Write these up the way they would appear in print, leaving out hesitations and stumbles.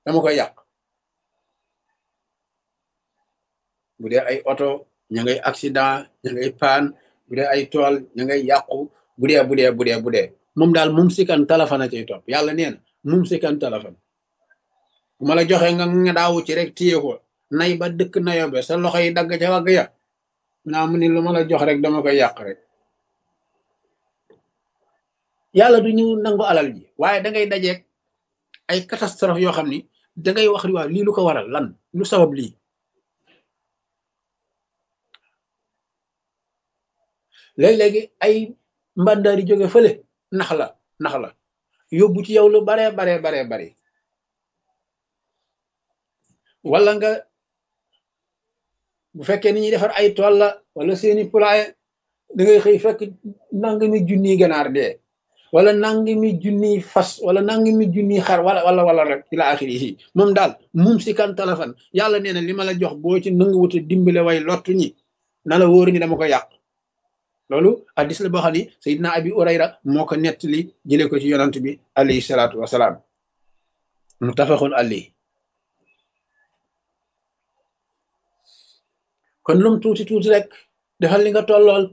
dama koy yàq. bu dee ay oto ña ngay accident ña ngay paan, bu dee ay tool ña ngay yàqu, bu dee moom daal mum sikan talafana cay topp. yàlla nee na mum sikan talafan bu ma la joxee nga daawu ci rek téye ko nay ba dëkk nayobe sa loxo yi dagg ca wagg ya naa mu ni lu ma la jox rek dama koy yàq rek. yàlla du ñu nangu alal ji waaye da ngay dajeeg ay catastrophe yoo xam ni da ngay wax ni waaw lii lu ko waral lan lu sabab lii. léegi-léegi ay mbàndaari jóge fële nax la yóbbu ci yow lu baree bare wala nga bu fekkee ni ñuy defar ay tool la wala seeni poulailler da ngay xëy fekk nangami junniy ganaar dee wala nangami junniy fas wala nangami junniy xar wala rek ila axiri yi moom daal mum si kan talafan yàlla nee na li ma la jox boo ci nanguwute dimbale way lottu ñi na la wóoru ni dama ko yàq. loolu addis la boo xam ni Seydina Abi Urayra moo ko nettali jëlee ko ci yonant bi alayhi salaatu wasalaam muttafaqun alayhi. kon lum tuuti tuuti rek defal li nga tollool.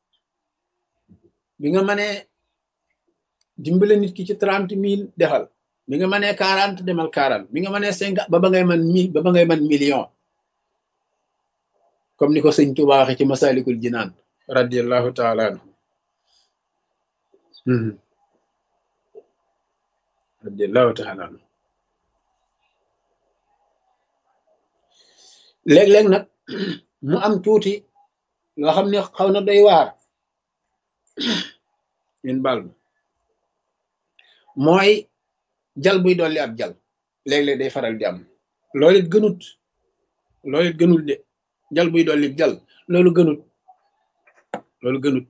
bi nga mënee dimbale nit ki ci 30,000 defal, bi nga mënee 40 demal 40, bi nga mënee 50 ba ngay mën 1000 ba ngay mën million, comme ni ko sëñ Tuubaa waxe ci Masalikul Jinaan radiyallahu taala anhu radiyallahu taala anhu. léeg-léeg nag mu am tuuti loo xam ne xaw na doy waar ñun baal ma mooy jal buy dolli ab jal léeg-léeg day faral di am. loolu it gënul de jal buy dolli jal loolu gënut.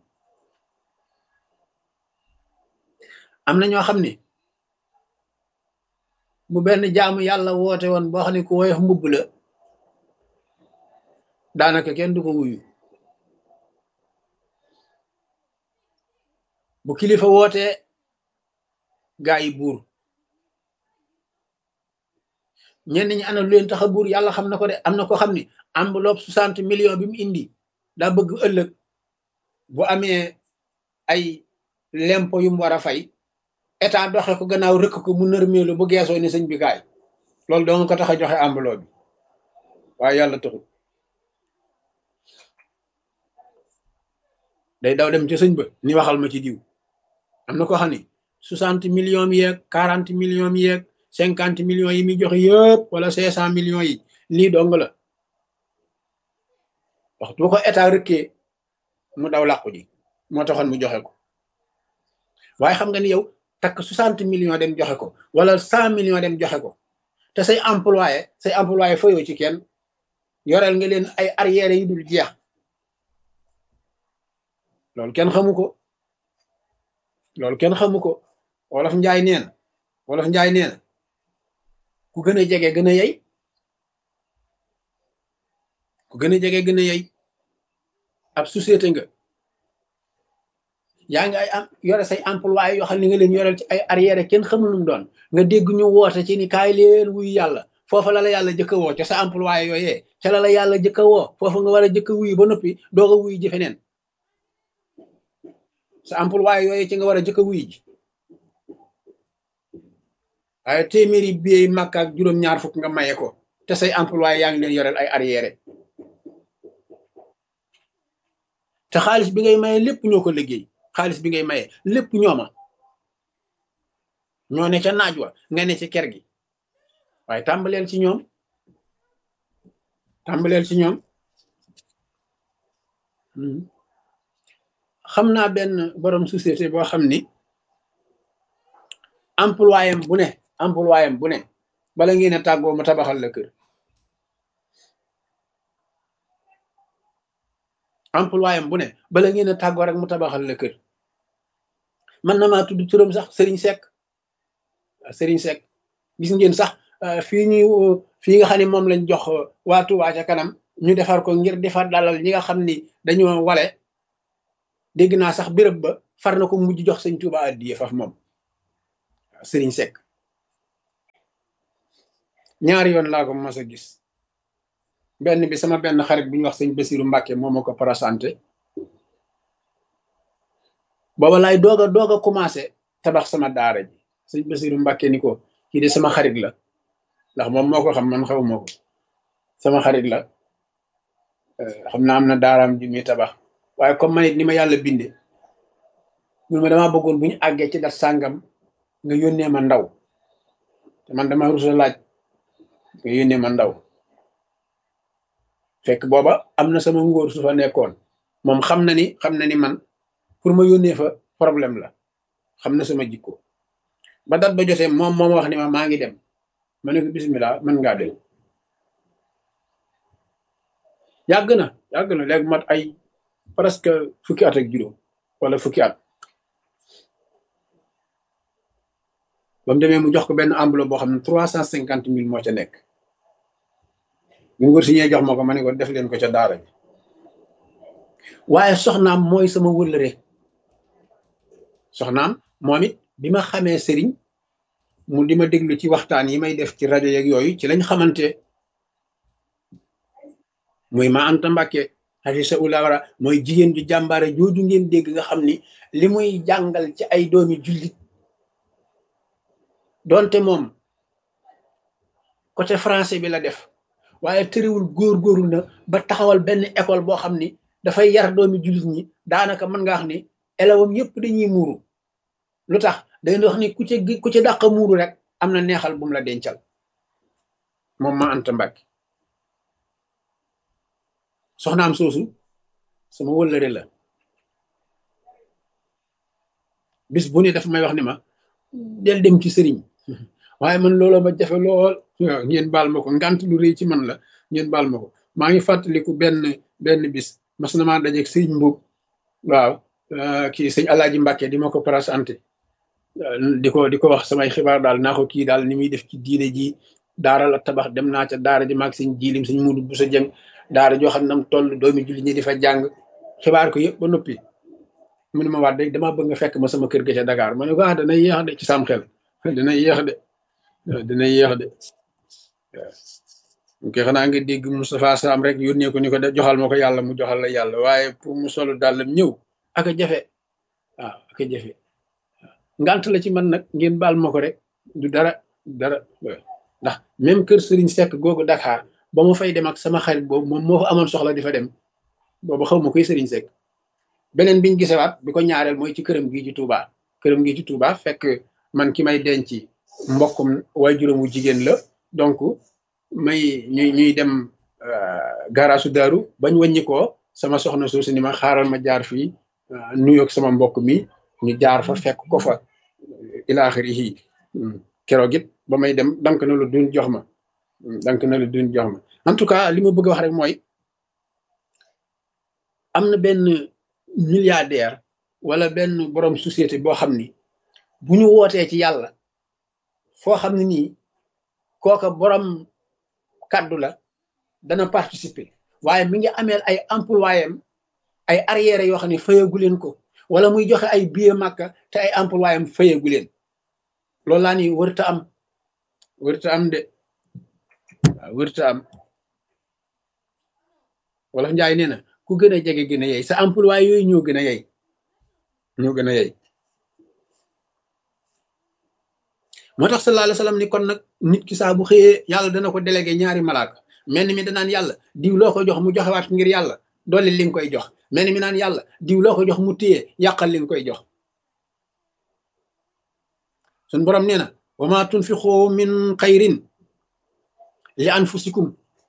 am na ñoo xam ne bu benn jaamu yàlla woote woon boo xam ne ku woyof mbubb la daanaka kenn du ko wuyu. bu kilifa wootee gaa yi buur. ñenn ñi ana lu leen tax a buur yàlla xam na ko de. am na ko xam ni enveloppe 60 millions bi mu indi daa bëgg ëllëg bu amee ay lempo yu mu war a fay état doxe ko gannaaw rëkk ko mu nërmeelu bu geesoo ni sëñ bi kaay. loolu doo nga ko tax a joxe enveloppe bi waaye yàlla taxul. day daw dem ci sëñ ba ni waxal ma ci diw. am na ko xam ni 60 millions mi yeeg 40 millions mi yeeg 50 millions yi muy joxe yëpp wala 500 millions yi lii dong la. waxtu bu ko état rëkkee mu daw làqu ji moo taxoon mu joxe ko. waaye xam nga ni yow takk 60 millions dem joxe ko wala 100 millions dem joxe ko te say employé fayoo ci kenn yoreel nga leen ay arrière yu dul jeex. loolu kenn xamu ko wolof njaay nee na ku gën a jege gën a yey. ab société nga yaa ngi ay am yore say employé yoo xam ne nga leen yoreel ci ay arrière kenn xamul lu mu doon nga dégg ñu woote ci ni kaay leen wuyu yàlla foofa la yàlla jëkk a woo ca sa employé yooyee ca la yàlla jëkk a woo foofa nga war a jëkk a wuyu ba noppi doog a wuyu ji feneen. sa employé yooyu ci nga war a jëkk a wuyu ji waaye téeméeri biey màkk ak juróom-ñaar fukk nga maye ko te say employé yaa ngi leen yoreel ay arrière. te xaalis bi ngay maye lépp ñoo ko liggéey. xaalis bi ngay maye lépp ñooma ñoo ne ca naaj wa nga ne ci kër gi waaye tàmbaleel ci ñoom. xam naa benn borom société boo xam ni employé bu ne bala ngeen a tàggoo mu tabaxal la kër. employé bu ne bala ngeen a tàggoo rek mu tabaxal la kër. man na maa tudd turam sax Serigne Seck gis ngeen sax fii nga xam ne moom lañ jox waa Touba ca kanam ñu defar ko ngir defar dalal ñi nga xam ni dañoo wale. dégg naa sax béréb ba far na ko mujj jox sëñ Touba addiye faf moom Serigne Seck ñaari yoon laa ko mas a gis. benn bi sama benn xarit bu ñu wax sëñ Basiru Mbàkke moo ma ko présenté booba laay doog a commencé tabax sama daara ji. sëñ Basiru Mbàkke ni ko kii de sama xarit la ndax moom moo ko xam man xaw moo ko sama xarit la xam naa am na daaraam ji muy tabax waaye comme man it ni ma yàlla binde mun ma damaa bëggoon bu ñu àggee ci dat sàngam nga yónnee ma ndaw te man dama rusa laaj nga yónnee ma ndaw fekk booba am na sama ngóor su fa nekkoon moom xam na ni man pour ma yónnee fa problème la xam na sama jikko ba dat ba jotee moom wax ni ma maa ngi dem ma ne ko bismillah mën ngaa dem. yàgg na léegi mat ay presque fukki at ak juróom wala fukki at ba mu demee mu jox ko benn enveloppe boo xam ne 350 000 moo ca nekk ñu ngóor si ñee jox ma ko ma ne ko def leen ko ca daara bi waaye soxnaam mooy sama wëllëre soxnaam moom it bi ma xamee sëriñ mu di ma déglu ci waxtaan yi may def ci rajo yeeg yooyu ci lañ xamante muy ma Anta Mbàkke xafisa ulawara mooy jigéen ju jàmbaare jooju ngeen dégg nga xam ni li muy jàngal ci ay doomi jullit doonte moom côté français bi la def waaye tëriwul góorgóorlu na ba taxawal benn école boo xam ni dafay yar doomi jullit ñi daanaka mën nga wax ni élèves am yëpp dañuy muuru lu tax day wax ni ku ci dàq muuru rek am na neexal bu mu la dencal moom ma Anta Mbàkke soxnaam soosu sama wëllëre la bis bu ne dafa may wax ni ma del dem ci sëriñ waaye man looloo ma jafe lool ngeen baal ma ko ngant lu rëy ci man la ngeen baal ma ko maa ngi fàttaliku benn bis mas na maa dajeeg sëriñ Mbuub waaw kii sëñ Alaaji Mbàkke di ma ko présenté di ko wax samay xibaar daal naa ko kii daal ni muy def ci diine ji daara la tabax dem naa ca daara ji maag sëñ jiilim sëñ Muudu bu sa jëng daara joo xam ne am toll doomi julli ñi di fa jàng xibaar ko yëpp ba noppi mu ne ma waat rek damaa bëgg nga fekk ma sama kër ga ca Dakar ma ne ko dana yéex de ci sam xel dina yéex de waaw ok xanaa nga dégg Moustapha Sam rek yónnee ko ni ko joxal ma ko yàlla mu joxal la yàlla waaye pour mu solu dàllam ñëw ak a jafe waaw ak a jafe ngant la ci man nag ngeen baal ma ko rek du dara ndax même kër Serigne Seck googu Dakar ba ma fay dem ak sama xarit boobu moom moo fa amoon soxla di fa dem boobu xaw ma koy Serigne Seck beneen biñ gisewaat bi ko ñaareel mooy ci këram gii ci Touba fekk man ki may denc mbokkum waajuram wu jigéen la donc ñuy dem garaasu daaru bañ wàññi ko sama soxna soosu ni ma xaaral ma jaar fii nuyoog sama mbokk mi ñu jaar fa fekk ko fa ilaaxirihi keroog it ba may dem dank na lu duñ jox ma en tout cas li ma bëgg a wax rek mooy am na benn milliardaire wala benn borom société boo xam ni bu ñu wootee ci yàlla foo xam ne nii kooka borom kaddu la dana participer waaye mi ngi ameel ay employés ay arriérés yoo xam ne fayagu leen ko wala muy joxe ay billet Makka te ay employés am fayagu leen loolu laa ni wërta am de waaw wërta am wala Njaay nee na ku gën a jege gën a yey sa employé yooyu ñoo gën a yey moo tax sallallahu alayhi wa sallam ni kon nag nit ki saa bu xëyee yàlla dana ko délégué ñaari malaaka mel ni mi danaan yàlla diw loo ko jox mu joxewaat ngir yàlla dolli li nga koy jox mel ni mi naan yàlla diw loo ko jox mu téye yàqal li nga koy jox sun borom nee na wa ma tunfiqu min xayrin li anfusikum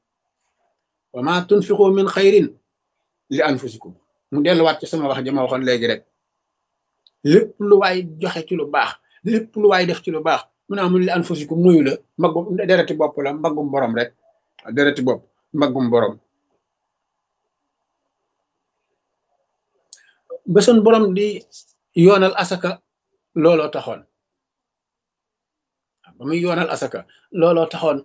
li anfusikum mu delluwaat ci sama wax ji ma waxoon léegi rek lépp lu waay joxe ci lu baax lépp lu waay def ci lu baax mu ne amul li anfusikum moyu la mbaggum dereti bopp la mbaggum borom rek dereti bopp mbaggum borom ba sun borom di yoonal asaka looloo taxoon ba muy yoonal asaka looloo taxoon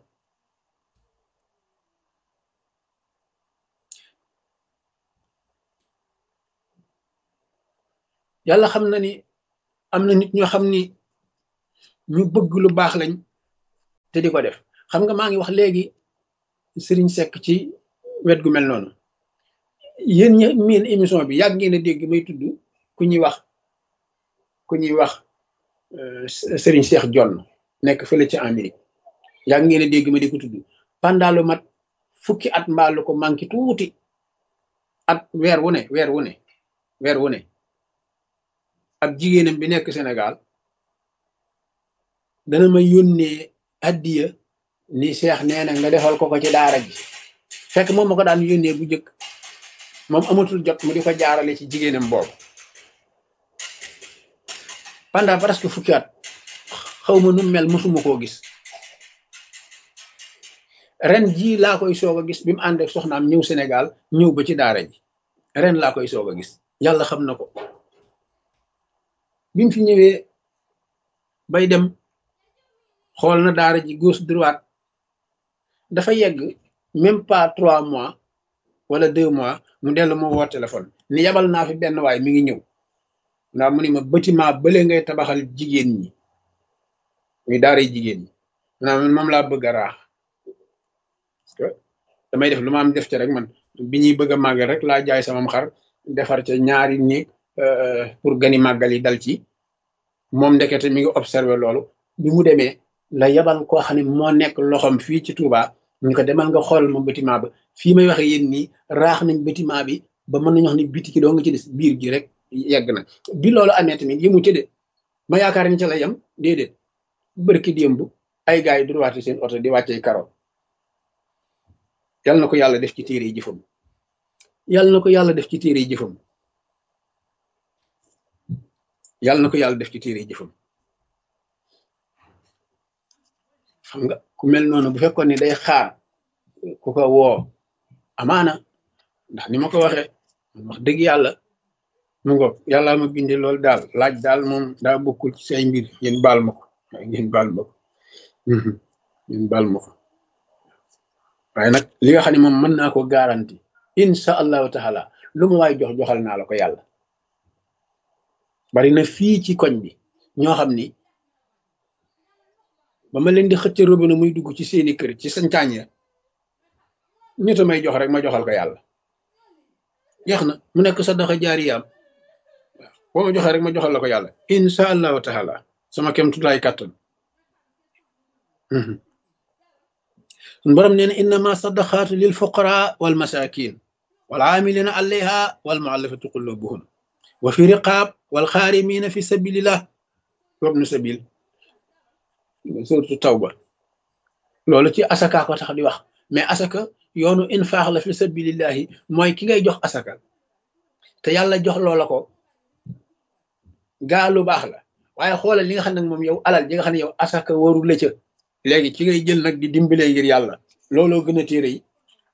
yàlla xam na ni am na nit ñoo xam ni ñu bëgg lu baax lañ te di ko def xam nga maa ngi wax léegi Serigne Seck ci wet gu mel noonu yéen ñi miin émission bi yàgg ngeen a dégg may tudd ku ñuy wax ku ñuy wax Serigne Cheikh Jonn nekk fële ci Amérique yàgg ngeen a dégg ma di ko tudd pendant lu mat fukki at mbaalu ko manqué tuuti at weer wu ne ab jigéenam bi nekk Sénégal dana ma yónnee addiya ni Cheikh nee na nga defal ko ci daara ji fekk moom ma ko daan yónnee bu njëkk moom amatul jot mu di ko jaarale ci jigéenam boobu pendant presque fukki at xaw ma nu mel mosuma koo gis ren jii laa koy soog a gis bi mu ànd ak soxnaam ñëw Sénégal ñëw ba ci daara ji ren laa koy soog a gis yàlla xam na ko bi mu fi ñëwee bay dem xool na daara ji gauche droite dafa yegg même pas 3 mois wala 2 mois mu dellu ma woo téléphone ni yabal naa fi benn waay mi ngi ñëw ndax mu ni ma bâtiment bële ngay tabaxal jigéen ñi muy daara jigéen ñi maanaam moom laa bëgg a raax parce que damay def lu ma am def ci rek man bi ñuy bëgg a màggal rek laa jaay samam xar defar ca ñaari néeg pour gani màggal yi dal ci moom ndekete mi ngi observé loolu bi mu demee la yabal koo xam ne moo nekk loxoom fii ci Touba ñu ko demal nga xool ma bâtiment ba fii may waxe yéen nii raax nañ bâtiment bi ba mën nañu wax ne biti ki doo nga ci des biir gi rek yegg na bi loolu amee tamit yëmu ci de ma yaakaar ni ca la yem déedéet bërki démb ay gars yi droite seen oto di wàccee karo yal na ko yàlla def ci téere yi jëfam yal na ko yàlla def ci téere yi jëfam yal na ko yàlla def ci téere yi jëfam xam nga ku mel noonu bu fekkoon ne day xaar ku ko woo amaana ndax ni ma ko waxee wax dëgg yàlla mu ngoog yàlla ma bindee loolu daal laaj daal moom daa bokkul ci say mbir ngeen baal ma ko ngeen baal ma ko ngeen baal ma ko waaye nag li nga xam ne moom mën naa ko garanti insha allahu taala lu ma waay joxal naa la ko yàlla bari na fii ci koñ bi ñoo xam ni ba ma leen di xëcc robinet muy dugg ci seeni kër ci sañcaañ ya ñett may jox rek ma joxal ko yàlla jeex na mu nekk sadaqa jaariyaam boo ma joxee rek ma joxal la ko yàlla insha allahu taala sama kem tutaay kàttan sun borom nee na innama sadaqaatu lil fuqara wal masakin wal aamilina alayha wal muallafati qulubuhum wa fi riqaab wal xaarimina fi sabilillah wabnu sabil suratu tawba loolu ci asaka ko tax di wax mais asaka yoonu infaax la fi sabilillahi mooy ki ngay jox asaka te yàlla jox loola ko gaa lu baax la waaye xoolal li nga xam ne moom yow alal ji nga xam ne yow asaka waru la ca léegi ci ngay jël nag di dimbalee ngir yàlla looloo gën a téere yi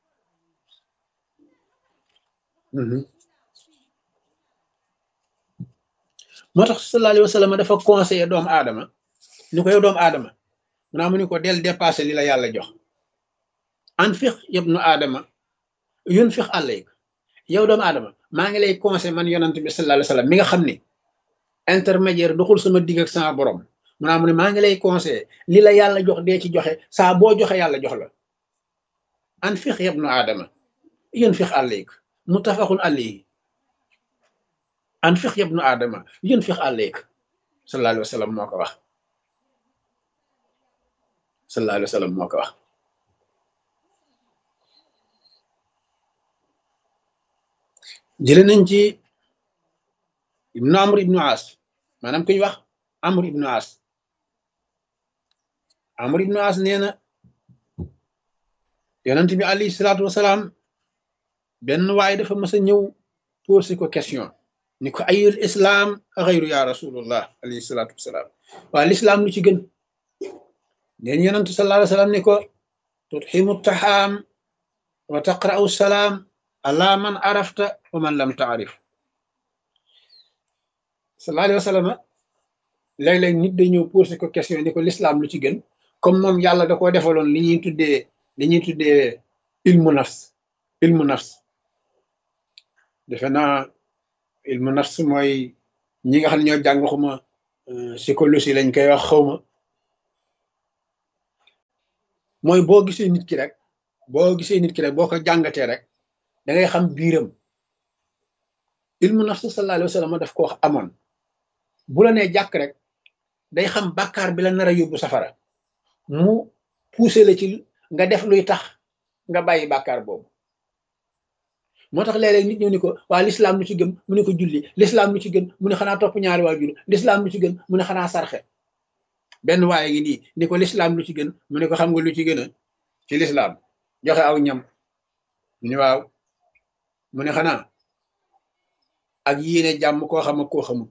moo tax sallallahu alayhi wa sallam dafa conseillé doomu aadama ni ko yow doomu aadama mu ni ko del dépassé li la yàlla jox anfiq yabnu aadama yunfiq alayk yow doomu aadama maa ngi lay conseillé man yonent bi sallallahu alayhi wa sallam mi nga xam ne intermédiaire doxul sama digg ak sama borom mu ne maa ngi lay conseillé li la yàlla jox dee ci joxe saa boo joxe yàlla jox la anfiq yabnu aadama yunfiq alayk muttafaqun alayhi anfiq yabnu aadama yunfiq alayk sallallahu alayhi wa sallam moo ko wax sallallahu alayhi wa sallam moo ko wax jële nañ ci ibnu amr ibnu as maanaam ku ñu wax amr ibnu as nee na yonent bi alayhi salaatu wasalaam benn waaye dafa mas a ñëw posé ko question ni ko ayul islam xayru ya rasulullah alayhi salaatu wasalaam waa l'islam lu ci gën neen yonent sallallahu alayhi wasallam ni ko tutximu taxaam wa taqra'u salaam ala man arafta wa man lam taarif sallallahu alayhi wasallam léeg-léeg nit day ñëw posé ko question ni ko l'islam lu ci gën comme moom yàlla da koo defaloon li ñuy tuddee ilmu nafs defe naa ilmu nafs mooy ñi nga xam ne ñoo jàng xuma psychologie lañ koy wax xawma mooy boo gisee nit ki rek boo ko jàngatee rek da ngay xam biiram. ilmu nafs sallallahu alayhi wa sallam daf ko wax amoon bu la nee jàkk rek day xam bàkkaar bi la nar a yóbbu safara mu poussé la ci nga def luy tax nga bàyyi bàkkaar boobu. moo tax léeg-léeg nit ñëw ni ko waa lislaam lu ci gën mu ne ko julli, lislaam lu ci gën mu ne xanaa topp ñaari waajur, lislaam lu ci gën mu ne xanaa sarxe. benn waaye ngi nii ni ko lislaam lu ci gën mu ne ko xam nga lu ci gën a ci lislaam joxe aw ñam mu ne waaw mu ne xanaa ak yéene jàmm koo xam ak koo xamul.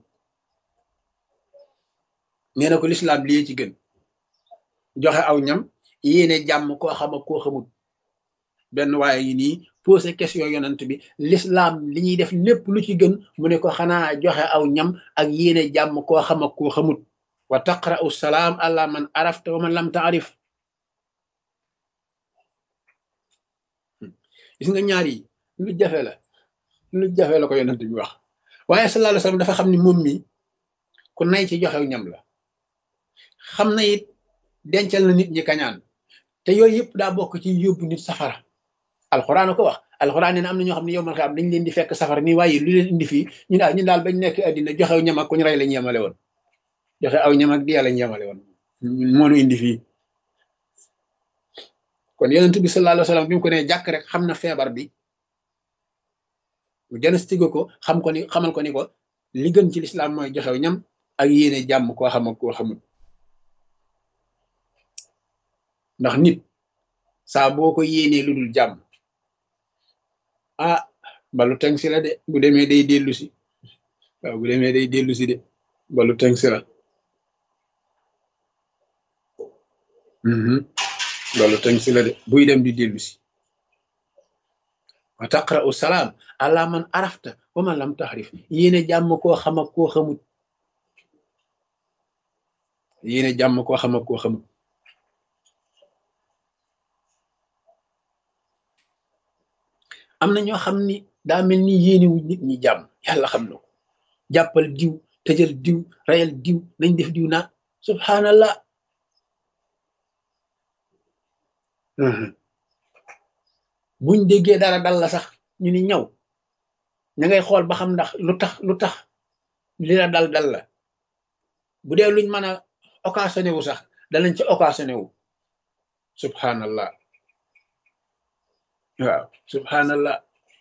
nee na ko lislaam lii ci gën joxe aw ñam yéene jàmm koo xam ak koo xamul. benn waaye ngi nii posé question yonent bi lislaam li ñuy def lépp lu ci gën mu ne ko xanaa joxe aw ñam ak yéene jàmm koo xam ak koo xamut wa taqra'u salaam ala man arafta wa man lam ta'rif. gis nga ñaar yi lu jafe la ko yonent bi wax waaye sallallahu alayhi wasallam dafa xam ni moom mi ku nay ci joxe ñam la xam na it dencal na nit ñi kañaan te yooyu yëpp daa bokk ci yóbbu nit safara. alxuraan a ko wax alxuraan nee na am na ñoo xam ne yow man xam dañ leen di fekk safara nii waaye lu leen indi fii ñun daal bañ nekk àddina joxew ñam ak ku ñu rey lañ yemale woon joxe aw ñam ak di yàlla ñu yemale woon moo nu indi fii. kon yonent bi sallallahu alayhi wasallam bi mu ko nee jàkk rek xam na feebar bi mu diagnostiqué ko xamal ko ni ko li gën ci lislaam mooy joxew ñam ak yéene jàmm koo xam ak koo xamul. ndax nit saa boo ko yéenee lu dul jàmm balu teng si la de bu demee day dellu si waaw bu demee day dellu si de balu teng si la balu teng si la de buy dem di dellu si. wa taqra'u salaam ala man arafta wa man lam tahrif yéene jàmm koo xam ak koo xamut yéene jàmm koo xam ak koo xamut. am na ñoo xam ni daa mel ni yéenewu nit ñi jàmm yàlla xam na ko jàppal diw tëjal diw rayal diw nañ def diw naa subhanallah. buñ déggee dara dal la sax ñu ni ñaw ña ngay xool ba xam ndax lu tax li la dal la bu dee luñ mën a occasionné wu sax danañ ci occasionné wu subhanallah. waaw subhanallah.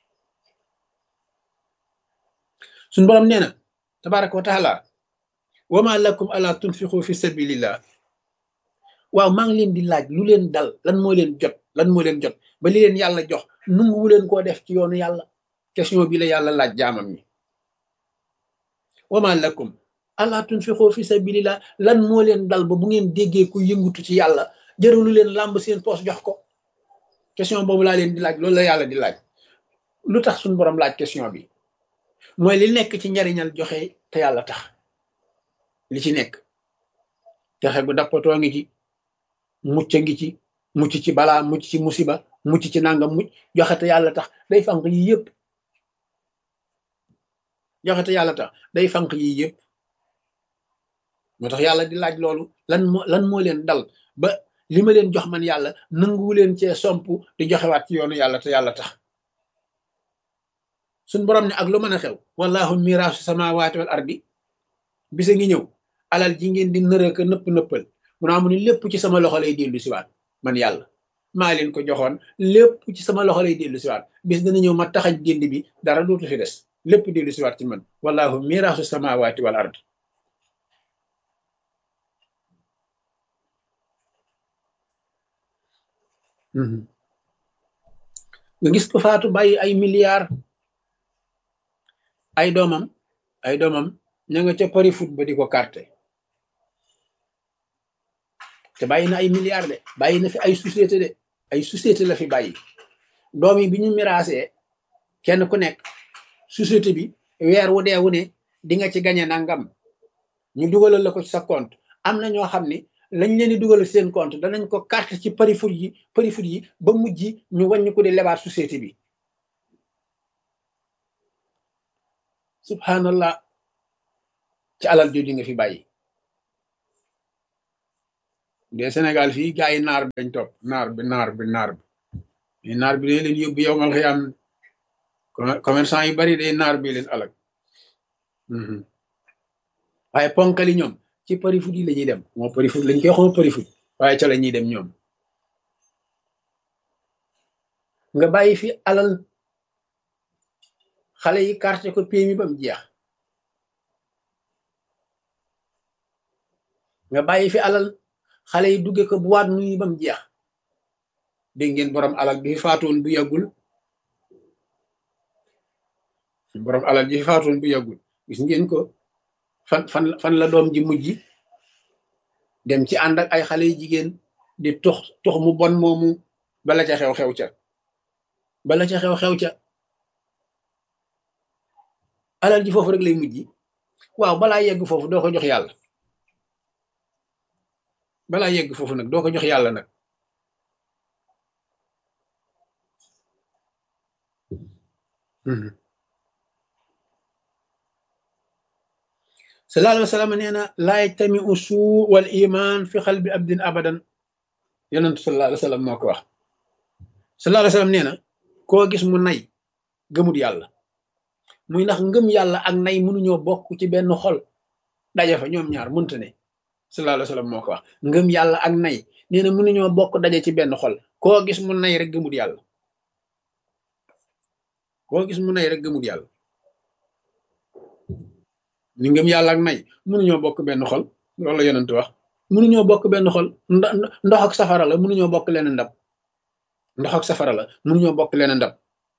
suñ borom nee na tabaraka wa taala wa ma lakum ala tunfiqu fi sabilillah. waaw maa ngi leen di laaj lu leen dal lan moo leen jot ba li leen yàlla jox nunguwu leen koo def ci yoonu yàlla. question bi la yàlla laaj jaamam ñi wa ma lakum ala tunfiqu fi sabilillah lan moo leen dal ba bu ngeen déggee ku yëngutu ci yàlla jëralu leen làmb seen poos jox ko. question boobu laa leen di laaj loolu la yàlla di laaj. lu tax suñu borom laaj question bi mooy li nekk ci njariñal joxe te yàlla tax li ci nekk texe gu dappatoo ngi ci mucc ngi ci mucc ci balaa mucc ci musiba mucc ci nangam mucc joxe te yàlla tax day fanq yi yëpp joxe te yàlla tax day fanq yi yëpp. moo tax yàlla di laaj loolu lan moo leen dal ba li ma leen jox man yàlla nanguwu leen cee somp di joxewaat ci yoonu yàlla te yàlla tax. suñ borom ne ak lu mën a xew wallahu miraasu samawati wal ardi bisa ngi ñëw alal ji ngeen di nërëka nëppal mu naa mu ni lépp ci sama loxo lay dellu siwaat man yàlla maa leen ko joxoon lépp ci sama loxo lay dellu siwaat bis dana ñëw ma taxañ génd bi dara dootu fi des lépp dellu siwaat ci man wallahu miraasu samawati wal ardi. nga gis ko faatu bàyyi ay milliards ay doomam ña nga ca pari foot ba di ko carte te bàyyi na ay milliards de bàyyi na fi ay société la fi bàyyi. doom yi bi ñu miraasee kenn ku nekk société bi weer wu dee wu ne di nga ci gañe nangam ñu dugalal la ko ci sa compte. am na ñoo xam ni lañ leen di dugal seen compte danañ ko carte ci pari foot yi ba mujj ñu wàññi ko di lebaat société bi. subhanallah ci alal jooju nga fi bàyyi de Sénégal fii gaa yi naar bi dañ topp naar bi day leen yóbbu yow mal xëy am commerçant yu bari day naar bi leen alag waaye ponkali ñoom ci pari foot yi la ñuy dem moo pari foot lañ koy xoo pari foot waaye ca la ñuy dem ñoom nga bàyyi fi alal xale yi carte ko PMI ba mu jeex nga bàyyi fi alal xale yi dugge ko boîte nuit ba mu jeex dégg ngeen borom alal bi fi faatoon bu yàggul borom alal ji fi faatoon bu yàggul gis ngeen ko fan la doom ji mujj dem ci ànd ak ay xale yu jigéen di tux mu bon moomu bala ca xew ca alal ji foofu rek lay mujj waaw balaa yegg foofu doo ko jox yàlla balaa yegg foofu nag doo ko jox yàlla nag sallallahu alayhi wa sallam nee na laa yajtami usuu wal iman fi xalbi abdin abadan yonentu sallallahu alayhi wa sallam moo ko wax sallallahu alayhi wa sallam nee na koo gis mu nay gëmut yàlla muy ndax ngëm yàlla ak nay mënuñoo bokk ci benn xol daje fa ñoom ñaar mënta ne sallallahu alayhi wa sallam moo ko wax ngëm yàlla ak nay nee na mënuñoo bokk daje ci benn xol koo gis mu nay rek gëmut yàlla ni ngëm yàlla ak nay mënuñoo bokk benn xol loolu la yonent wax mënuñoo bokk benn xol ndox ak safara la mënuñoo bokk leen ndab ndox ak safara la mënuñoo bokk leen ndab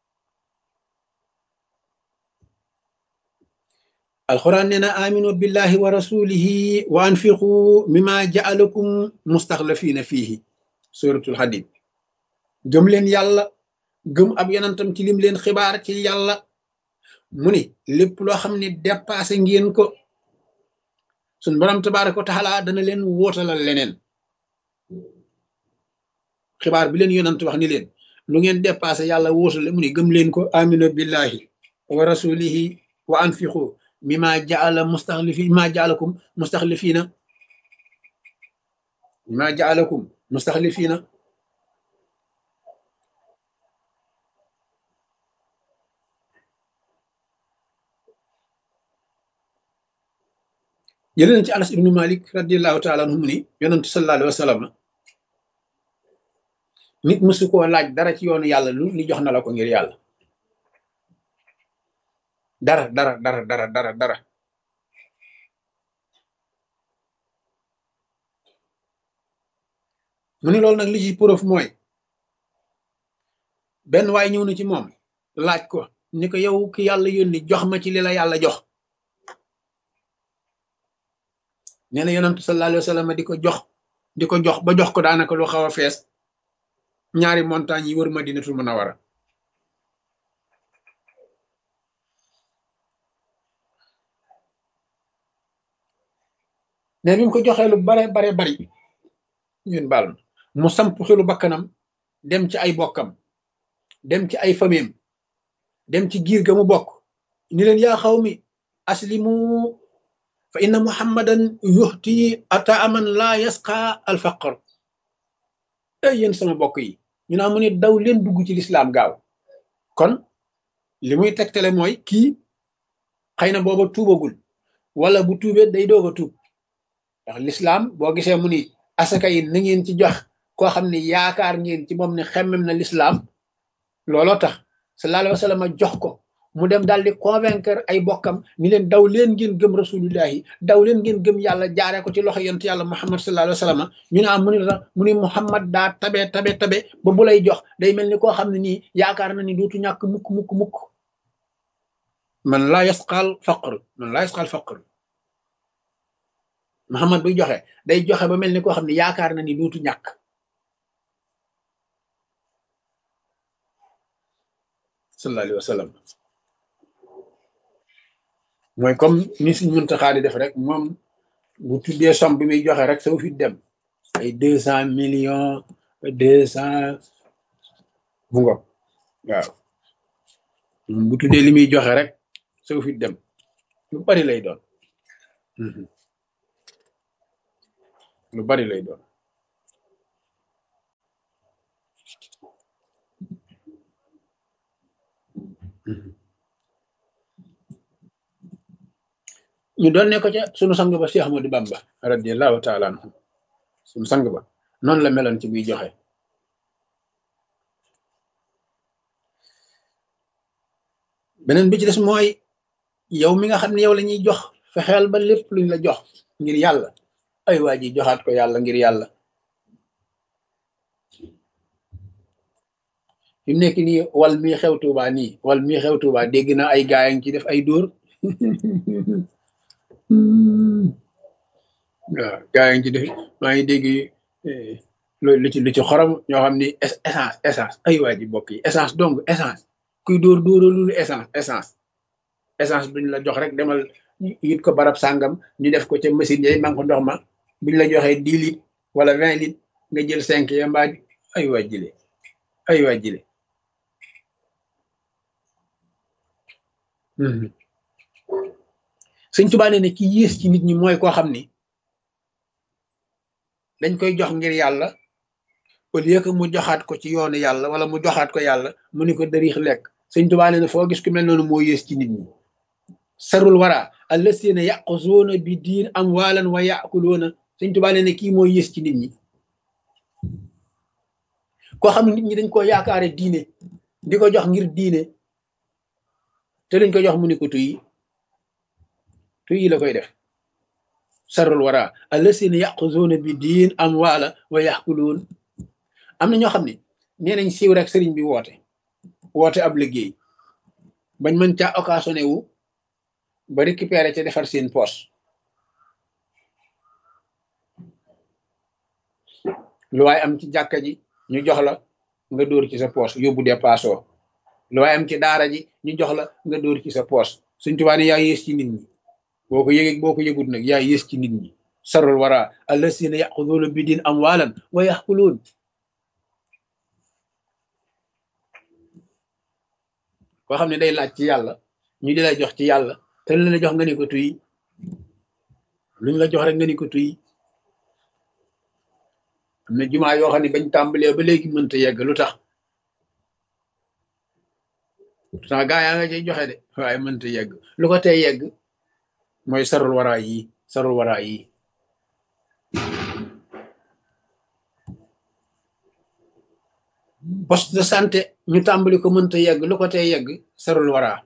alquran nee na aminu billahi wa rasulihi wa anfiqu mimma ja'alakum mustaxlafina fihi suratul hadid gëm leen yàlla gëm ab yonentam ci lim leen xibaar ci yàlla mu ni lépp loo xam ne dépassé ngeen ko suñ borom tabaaraka wa taala dana leen wóotalal leneen xibaar bi leen yonent wax ni leen lu ngeen dépassé yàlla wóotale mu ni gëm leen ko aminu billahi wa rasulihi wa anfiqu mimma ja'alakum mustaxlifina jëlee na ci Anas ibnu Malik radiallahu taala anhu mu ni yonentu sallallahu alayhi wa sallam nit mësu koo laaj dara ci yoonu yàlla lu li jox na la ko ngir yàlla dara mu ni loolu nag li ci preuve mooy benn waay ñëw na ci moom laaj ko ni ko yow ki yàlla yónni jox ma ci li la yàlla jox nee na yonentu sallallahu alayhi wa sallam di ko jox ba jox ko daanaka lu xaw a fees ñaari montagne yi wër Madinatul Munawwara ne bi mu ko joxee lu bare bari ñun baal mu samp xelu bakkanam dem ci ay bokkam dem ci ay famiyam dem ci giir ga mu bokk ni leen yaa xawmi aslimu fa inna muhammadan yuhti ataaman laa yasqa alfaqr ay yéen sama bokk yi ñu naa mu ne daw leen dugg ci lislaam gaaw kon li muy tegtale mooy kii xëy na booba tuubagul wala bu tuubee day doog a tuub ndax lislaam boo gisee mu ni asaka yi na ngeen ci jox koo xam ne yaakaar ngeen ci moom ne xemmem na lislaam looloo tax sallallahu alayhi wa sallam jox ko mu dem daal di convaincre ay bokkam ni leen daw leen ngeen gëm rasulullahi daw leen ngeen gëm yàlla jaaree ko ci loxo yonent yàlla muhammad sallallahu alayhi wa sallam ñu ne am mu ni muhammad daa tabe ba bu lay jox day mel ni koo xam ne nii yaakaar na ni dootu ñàkk mukk man laa yasqal faqr muhammad buy joxe day joxe ba mel ni koo xam ne yaakaar na ni dootu ñàkk sallallahu alayhi wa sallam mooy comme ni suñ Muntaxa di def rek moom bu tuddee somme bi muy joxe rek saw fi dem ay 200 millions 200 bu ngoog waaw bu tuddee li muy joxe rek saw fi dem lu bari lay doon ñu doon ne ko ca sunu sang ba Cheikh Ahmadou Bamba radiyallahu taala anhu sunu sang ba noonu la meloon ci buy joxe. beneen bi ci des mooy yow mi nga xam ne yow la ñuy jox fexeel ba lépp luñ la jox ngir yàlla ay waa ji joxaat ko yàlla ngir yàlla. fi mu nekk nii wal mii xew Tuuba nii wal mii xew Tuuba dégg naa ay gaay a ngi ci def ay dóor waaw gaay a ngi ci def maa ngi dégg lu ci xorom ñoo xam ni essence ay waa ji bokk yi essence donc essence kuy dóoralul essence duñ la jox rek demal yit ko barab sàngam ñu def ko ca machine yay man ko ndox ma buñ la joxee 10 litres wala 20 litres nga jël 5 ya mbaa ay waa jile ay waa jile Sëñ Tuubaa nee ne ki yées ci nit ñi mooy koo xam ni dañ koy jox ngir yàlla au lieu que mu joxaat ko ci yoonu yàlla wala mu joxaat ko yàlla mu ni ko dërix lekk. Sëñ Tuubaa nee ne foo gis ku mel noonu moo yées ci nit ñi. sarul wara allasina yaquzuuna bi diin amwaalan wa yaakuluuna. Sëñ Tuubaa nee ne kii moo yées ci nit ñi koo xam ne nit ñi dañ koo yaakaare diine di ko jox ngir diine te luñ ko jox mu ni ko tuy la koy def. sarul wara allasina yaquzuuna bi diin amwaala wa yaakuluun. am na ñoo xam ne nee nañ siiw rek sëriñ bi woote ab liggéey bañ mën caa occasionné wu ba récupéré ca defar seen poche. lu waay am ci jàkka ji ñu jox la nga dóor ci sa poche yóbbu dépassoo. lu waay am ci daara ji ñu jox la nga dóor ci sa poche. Sëñ Tuubaa ne yaa yées ci nit ñi boo ko yëgee boo ko yëgut nag yaa yées ci nit ñi. sarul wara allasina yaquduuna bi diin amwaalan wa yaxkuluun. koo xam ne day laaj ci yàlla ñu di lay jox ci yàlla te lu la jox nga ni ko tuy luñ la jox rek nga ni ko tuy. am na jumaa yoo xam ne bañ tàmbalee ba léegi mënta yegg lu tax gaa yaa nga cay joxe de waaye mënta yegg lu ko tey yegg mooy sarul waraa yi. poste de santé ñu tàmbali ko mënta yegg lu ko tey yegg sarul waraa.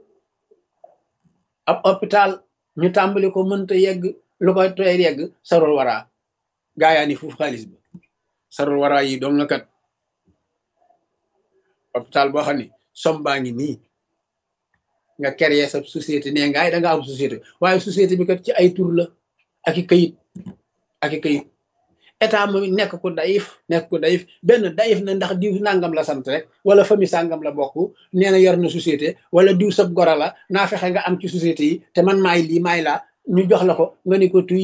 ab hôpital ñu tàmbali ko mënta yegg lu ko tey yegg sarul waraa. gaa yaa ni fuuf xaalis bi sarul waraa yi doom nga kat. hôpital boo xam ne som baa ngi nii nga créer sa société nee ngaay da nga am société waaye société bi kat ci ay tur la ak i kayit état moom nekk ko dayif benn dayif na ndax diw nangam la sant rek wala famille sangam la bokk nee na yor na société wala diw sab gora la naa fexe nga am ci société yi te man maay lii maay laa ñu jox la ko nga ni ko tuy.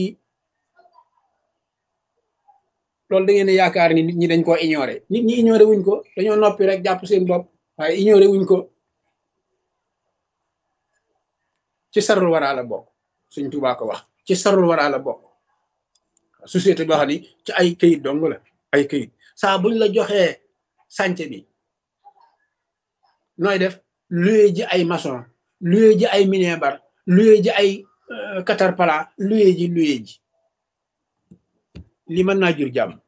loolu da ngeen yaakaar ni nit ñi dañ koo ignoré nit ñi ignoré wuñ ko dañoo noppi rek jàpp seen bopp waaye ignoré wuñ ko. ci sarul waraa la bokk Sëñ Tuubaa ko wax ci sarul waraa la bokk. société boo xam ni ci ay këyit dong la ay këyit saa buñ la joxee sànce bi nooy def luye ji ay maçon luye ji ay minebar luye ji ay caterpillar luye ji li mën naa jur jàmm.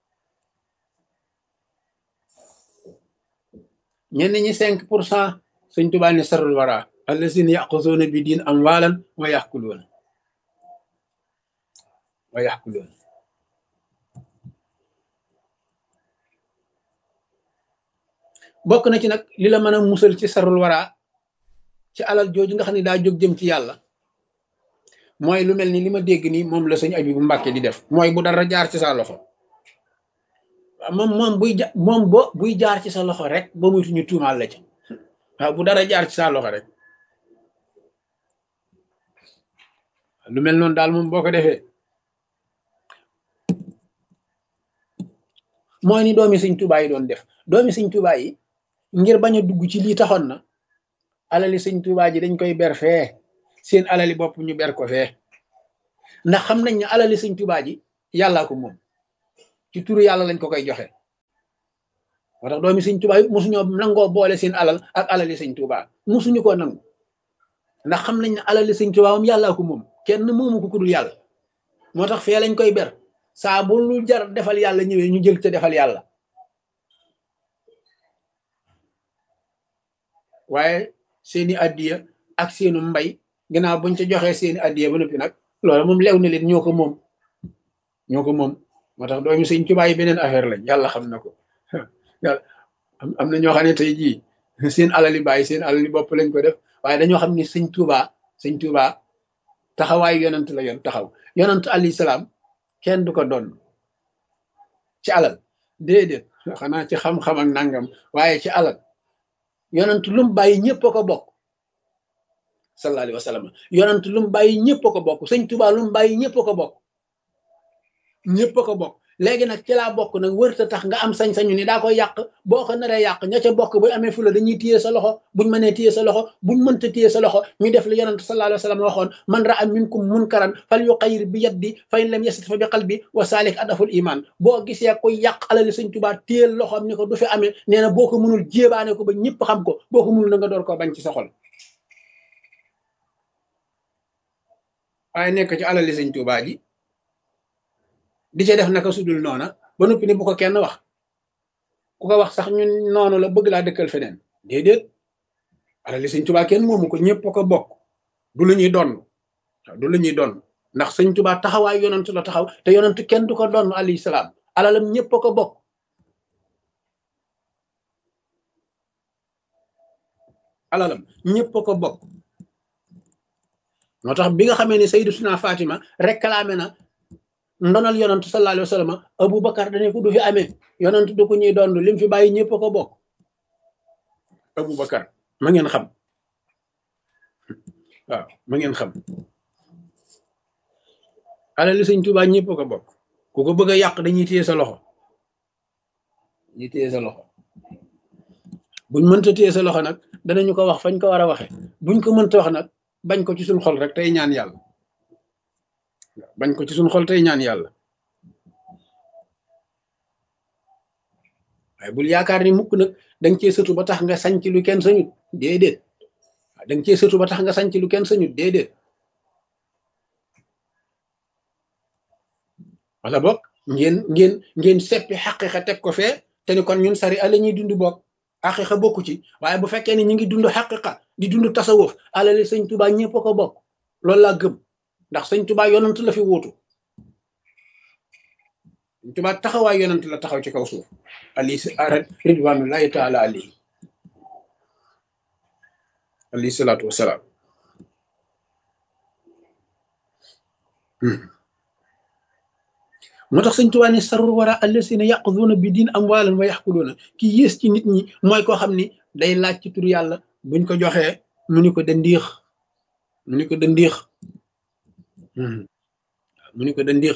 ñenn ñi 5% Sëñ Tuubaa ne sarul wara allazina yaquzuuna bi diin amwaalan wa yaxkuluuna bokk na ci nag li la mën a musal ci sarul wara ci alal jooju nga xam ne daa jóg jëm ci yàlla mooy lu mel ni li ma dégg nii moom la sëñ Abibu Mbàkke di def mooy bu dara jaar ci sa loxo moom buy jaar ci sa loxo rek ba muy ñu tuumaal la ci waaw bu dara jaar ci sa loxo rek lu mel noonu daal moom boo ko defee mooy ni doomi Sëñ Tuubaa yi doon def doomi Sëñ Tuubaa yi ngir bañ a dugg ci lii taxoon na alali Sëñ Tuubaa ji dañ koy ber fee seen alali bopp ñu ber ko fee ndax xam nañ ne alali Sëñ Tuubaa ji yàllaa ko moom ci turu yàlla lañ ko koy joxe moo tax doomi sëñ Tuubaa yi mosuñoo nangoo boole seen alal ak alali sëñ Tuubaa mosuñu koo nangu ndax xam nañ ne alali sëñ Tuubaa moom yàllaa ko moom kenn moomu ko ku dul yàlla moo tax fee lañ koy ber saa bu lu jar defal yàlla ñëwee ñu jël te defal yàlla waaye seeni addiya ak seenu mbay ginnaaw buñ ca joxee seeni addiya ba noppi nag loolu moom lew na leen ñoo ko moom moo tax doomi sëñ Tuubaa yi beneen affaire lañ yàlla xam na ko yàlla am na ñoo xam ne tey jii seen alali bàyyi seen alali bopp lañ ko def waaye dañoo xam ni sëñ Tuubaa taxawaayu yonant la yoon taxaw yonant alayhi salaam kenn du ko doon ci alal déedéet xanaa ci xam-xam ak nangam waaye ci alal yonant lu mu bàyyi ñëpp a ko bokk sallallahu alayhi wa sallam yonant lu mu bàyyi ñëpp a ko bokk sëñ Tuubaa lu mu bàyyi ñëpp a ko bokk ñëpp a ko bokk léegi nag ci laa bokk nag wërta tax nga am sañ-sañu ni daa koy yàq boo ko naree yàq ña ca bokk buy amee fula dañuy téye sa loxo buñ mënee téye sa loxo buñ mënta téye sa loxo ñu def li yonent sallallahu alayhi wa sallam waxoon man ra'a minkum munkaran fal yuqayyir bi yadi fa in lam yastati fa bi qalbi wa salik adaful iman boo gisee koy yàq alali sëñ Tuubaa téyel loxoom ni ko du fi amee nee na boo ko mënul jéebaane ko ba ñëpp xam ko boo ko mënul na nga door ko bañ ci sa xol waaye nekk ci alali sëñ Tuubaa ji di ca def naka sudul noona ba noppi ni bu ko kenn wax ku ko wax sax ñun noonu la bëgg laa dëkkal feneen déedéet alali sëñ Tuubaa kenn moomu ko ñëpp ko bokk du lu ñuy donn du lu ñuy donn ndax sëñ Tuubaa taxawaay yonent la taxaw te yonent kenn du ko donn alayhi salaam alalam ñëpp ko bokk alalam ñëpp ko bokk moo tax bi nga xamee ne Sayyidatuna Fatima réclamé na ndonal yonant sallallahu alayhi wa sallam Aboubacar dane ko du fi amee yonant du ko ñuy doon lim fi bàyyi ñëpp ko bokk Aboubacar ma ngeen xam waaw ma ngeen xam alali sëñ Tuubaa ñëpp ko bokk ku ko bëgg a yàq dañuy téye sa loxo dañuy téye sa loxo buñ mënta téye sa loxo nag danañu ko wax fañ ko war a waxe buñ ko mënta wax nag bañ ko ci suñ xol rek tey ñaan yàlla bañ ko ci suñ xol tey ñaan yàlla waaye bul yaakaar ni mukk nag danga cee sëtu ba tax nga sañ ci lu kenn sañut déedéet waaw danga cee sëtu ba tax nga sañ ci lu kenn sañut déedéet wala boog ngeen seppi xaqiqa teg ko fee te ni kon ñun sari ala ñuy dund bokk xaqiqa bokku ci waaye bu fekkee ni ñu ngi dund xaqiqa di dund tasawuf alali sëñ Tuubaa ñëpp ko bokk loolu laa gëm ndax sëñ Tuubaa yonant la fi wuutu sëñ Tuubaa taxawaay yonant la taxaw ci kaw suuf ridwanullahi taala alayhi salaatu wasalaam moo tax sëñ Tuubaa ne sarul wara allasina yaquduuna bi diin amwaalan wa yaxkuluuna ki yées ci nit ñi mooy koo xam ni day laaj ci tur yàlla buñ ko joxee mu ni ko dandiix mu ni ko dandiix mu ni ko dandiix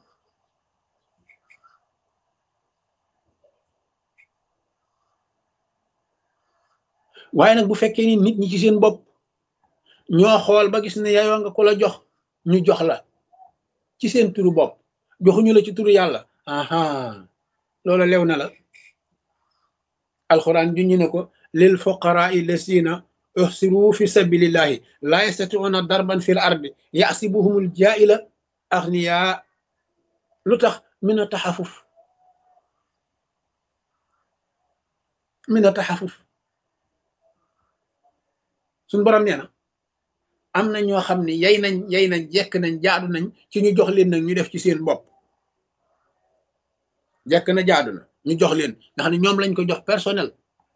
waaye nag bu fekkee ni nit ñi ci seen bopp ñoo xool ba gis ne yayoo nga ko la jox ñu jox la ci seen turu bopp joxuñu la ci turu yàlla aha loola lew na la alquran juñu ne ko lil fuqaraa lasina uhsiru fi sabilillahi la yastati'una darban fil ardi yasibuhumul jaa'ila aghniya lu tax min a taxafuf suñ borom nee na am na ñoo xam ne yay nañ jekk nañ jaadu nañ ci ñu jox leen nag ñu def ci seen bopp jekk na jaadu na ñu jox leen nga xam ne ñoom lañ ko jox personnel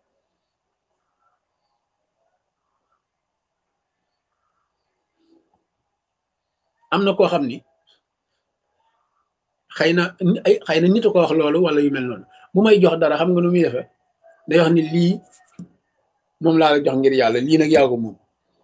am na koo xam ni xëy na nit a ko wax loolu wala yu mel noonu bu may jox dara xam nga nu muy defee day wax ni lii moom laa la jox ngir yàlla lii nag yaa ko moom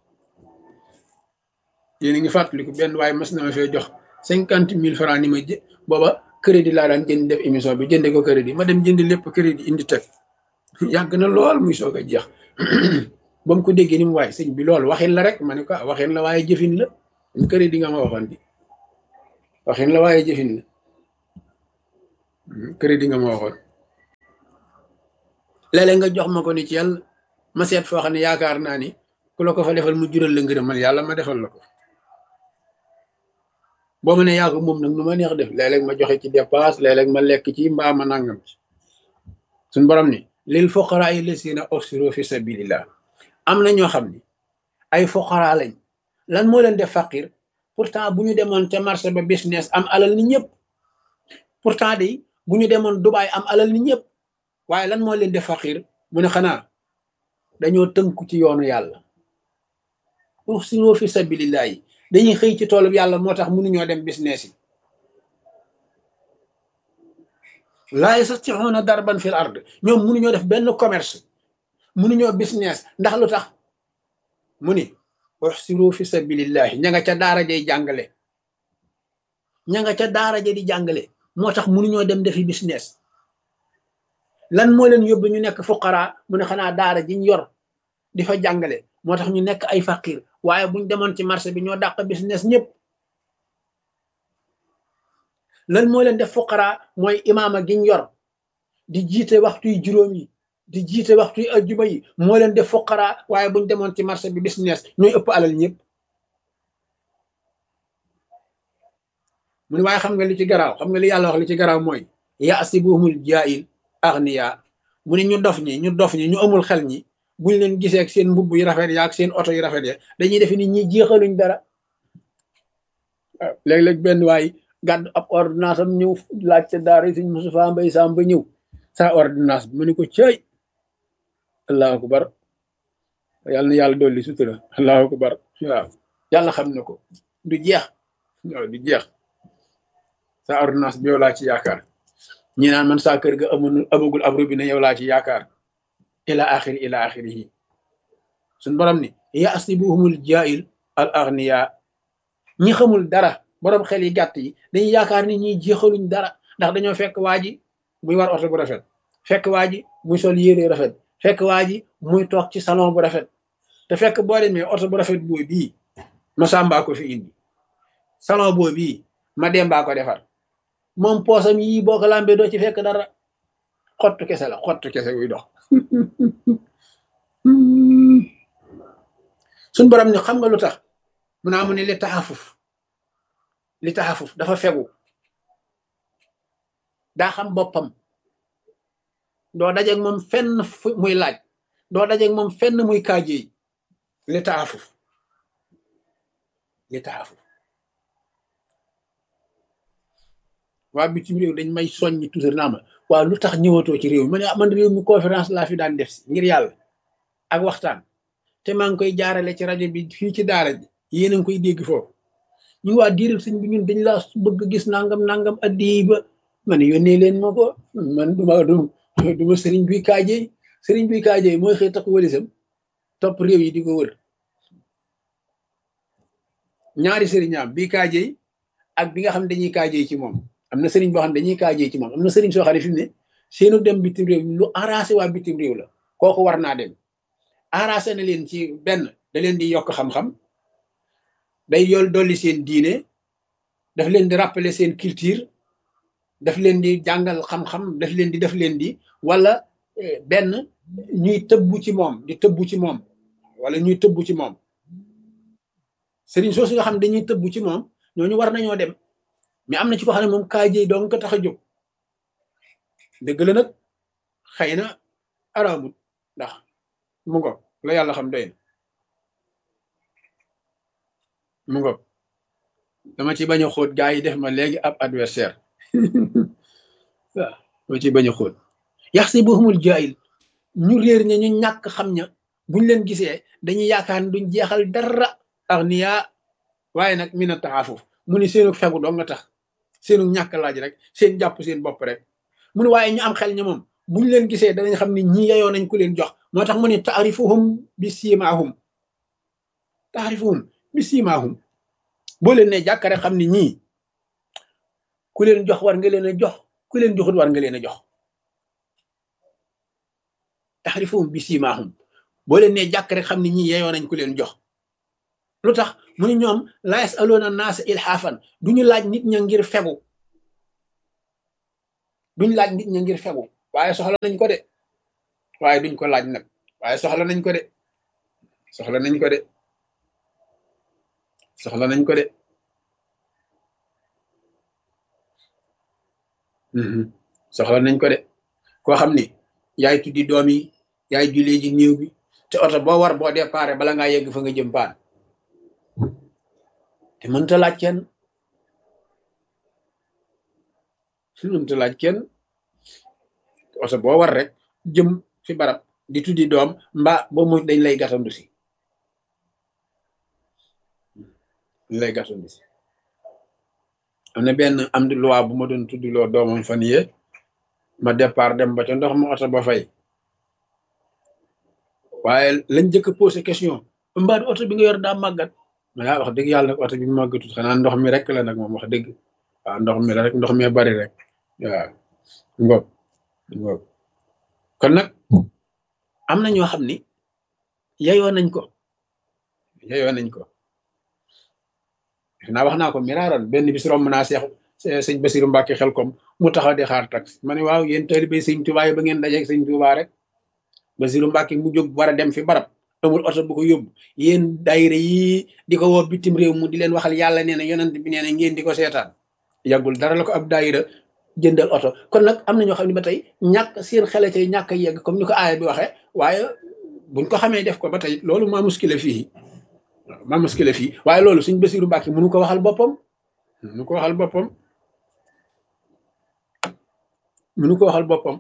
yéen a ngi fàttaliku benn waaye mas na ma fee jox 50 000 francs ni ma booba crédit laa daan jënd def émission bi jënde ko crédit ma dem jënd lépp crédit indi teg yàgg na lool muy soog a jeex ba mu ko déggee ni mu waaye sëñ bi loolu waxin la rek ma ne ko waxin la waaye jëfin la crédit nga ma waxoon bi waxin la waaye jëfin la crédit nga ma waxoon léeg-léeg nga jox ma ko ni ci yàlla ma seet foo xam ne yaakaar naa ni ku la ko fa defal mu jural la ngërëmal yàlla ma defal la ko boo ma ne yaa ko moom nag nu ma neex def léeg-léeg ma joxe ci dépasse léeg-léeg ma lekk ci mbaa ma nangam ci suñ borom ni lil fuqaraa llazina uhsiru fi sabilillah am na ñoo xam ni ay fuqaraa lañ lan moo leen def faqir pourtant bu ñu demoon ca marché ba business am alal ni ñëpp pourtant de bu ñu demoon Dubaay am alal ni ñëpp waaye lan moo leen def faqir mu ne xanaa dañoo tënku ci yoonu yàlla uhsiru fi sabilillah yi dañuy xëy ci toolu yàlla moo tax mënuñoo dem business yi laa yastati'uuna darban fil ard ñoom mënuñoo def benn commerce mënuñoo business ndax lu tax mu ni uhsiru fi sabilillahi ña nga ca daara jay jàngale ña nga ca daara ja di jàngale moo tax mënuñoo dem defi business lan moo leen yóbbu ñu nekk fuqara mu ne xanaa daara jiñ yor di fa jàngale moo tax ñu nekk ay faqir waaye buñ demoon ci marché bi ñoo dàq business ñëpp lan moo leen def fuqara mooy imaama giñ yor di jiite waxtuy juróom yi di jiite waxtuy ajjuma yi moo leen def fuqara waaye buñ demoon ci marché bi business ñooy ëpp alal ñëpp mu ne waaye xam nga li ci garaaw xam nga li yàlla wax li ci garaaw mooy yasibuhumul jaahil aghniya mu ne ñu dof ñi ñu amul xel ñi buñ leen gisee ak seen mbubb yu rafet ya ak seen oto yu rafet ya dañuy defe ni ñi jeexaluñ dara waaw léeg-léeg benn waay gàddu ab ordonnance am ñëw laaj ca daara Sëñ Moustapha Mbaye Sam ba ñëw sa ordonnance bi mu ne ko cëy allahu akbar yàlla na yàlla dolli sutura allahu akbar waaw yàlla xam na ko du jeex waaw du jeex sa ordonnance bi yow laa ci yaakaar ñi naan man saa kër ga amagul ab robinet yow laa ci yaakaar ila axirihi suñ borom ni yasibuhumul jaahil al aghniya ñi xamul dara borom xel yi gàtt yi dañuy yaakaar ni ñi jeexaluñ dara ndax dañoo fekk waa ji muy war oto bu rafet fekk waa ji muy sol yére rafet fekk waa ji muy toog ci salon bu rafet te fekk boo demee oto bu rafet boo bii ma sàmbaa ko fi indi salon boo bii ma dembaa ko defar moom poosam yii boo ko lambee doo ci fekk dara xottu kese wuy dox suñ borom ni xam nga lu tax mu naa mu ne li taxafuf dafa fegu daa xam boppam doo dajeeg moom fenn muy laaj doo dajeeg moom fenn muy kaajeey li taxafuf waa bitim réew dañ may soññ toujours naa ma waaw lu tax ñëwatoo ci réew mi man réew mi conférence laa fi daan def si ngir yàlla ak waxtaan te maa ngi koy jaarale ci rajo bi fii ci daara ji yéen a ngi koy dégg foofu ñu waa diiral sëñ bi ñun dañ laa bëgg gis nangam addi ba man yónnee leen ma ko man duma sëriñ buy kaajey mooy xëy takk walisam topp réew yi di ko wër ñaari sëriñaam bii kaajey ak bi nga xam ne dañuy kaajey ci moom am na sëriñ boo xam ne dañuy kaajey ci moom am na sëriñ soo xam ne fi mu ne seenu dem bitim réew lu arrangé waa bitim réew la kooku war naa dem arrangé na leen ci benn da leen di yokk xam-xam day yool dolli seen diine daf leen di rappeler seen culture daf leen di jàngal xam-xam daf leen di wala benn ñuy tëbbu ci moom sëriñ soosu nga xam ne dañuy tëbbu ci moom ñooñu war nañoo dem mais am na ci ko xam ne moom kaajey doon ko tax a jóg dëgg la nag xëy na araamut ndax mu ngo la yàlla xam doy na mu ngo dama ci bañ a xóot gaa yi def ma léegi ab adversaire waaw dama ci bañ a xóot yaxsibuhumul jaahil ñu réer ña ñu ñàkk xam ña buñ leen gisee dañuy yaakaar ne duñ jeexal dara aghniya waaye nag mina taxaafuf mu ni seenu fegu doo nga tax seenu ñàkk laaj rek seen jàpp seen bopp rek mu ne waaye ñu am xel ña moom buñ leen gisee danañ xam ne ñi yeyoo nañ ku leen jox moo tax mu ne taarifuhum bi siimaahum boo leen ne jàkk rek xam ne ñii ku leen jox war nga leen a jox ku leen joxut war nga leen a jox taarifuhum bi siimaahum boo leen ne jàkk rek xam ne ñii yeyoo nañ ku leen jox lu tax mu ne ñoom laa yasaluuna naasa ilhaafan duñu laaj nit ña ngir fegu waaye soxla nañ ko de waaye duñ ko laaj nag waaye soxla nañ ko de soxla nañ ko de soxla nañ ko de soxla nañ ko de koo xam ni yaay tuddi doom yi yaay jullee ji néew bi te oto boo war boo déparé bala ngaa yegg fa nga jëm paan te mënta laaj kenn mënta laaj kenn oto boo war rek jëm fi barab di tuddi doom mbaa boo mu dañ lay gàttandu si dañ lay gàttandu si am na benn am di loi bu ma doon tuddi loo doomam fan yee ma départ dem ba ca ndox ma oto ba fay waaye lañ njëkk a posé question mbaa oto bi nga yor daa màggat ma yaa wax dëgg yàlla nag oto bi màggatut xanaa ndox mi rek la nag moom wax dëgg waaw ndox mi la rek ndox mee bari rek waaw ngoog ngoog kon nag am na ñoo xam ni yeyoo nañ ko yeyoo nañ ko naa wax naa ko miraaran benn bis romb naa seex sëñ Basiru Mbàkke Xelkom mu taxaw di xaar tax ma ne waaw yéen taalibe sëñ Tuubaa yi ba ngeen dajeeg sëñ Tuubaa rek Basiru Mbàkke mu jóg war a dem fi barab amul oto bu ko yóbbu yéen daayira yi di ko woo bitim réew mu di leen waxal yàlla nee na yonent bi nee na ngeen di ko seetaan yàggul dara la ko ab daayira jëndal oto kon nag am na ñoo xam ne ba tey ñàkk seen xele tey ñàkk a yegg comme ni ko aaya bi waxee waaye buñ ko xamee def ko ba tey loolu maa muskile fii waaw maa muskile fii waaye loolu suñ Basiru Mbàkke mënu ko waxal boppam mënu ko waxal boppam mënu ko waxal boppam